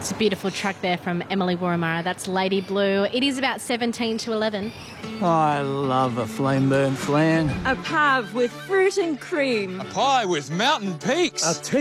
It's a beautiful track there from Emily Warramara. That's Lady Blue. It is about 17 to 11. I love a flame burnt flan. A pub with fruit and cream. A pie with mountain peaks. A tea